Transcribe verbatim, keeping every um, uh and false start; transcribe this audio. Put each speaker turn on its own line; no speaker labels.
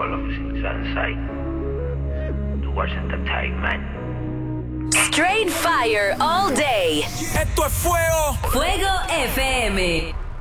colors in sunshine. Towards entertainment.
Straight fire all day.
Esto es fuego.
Fuego F M.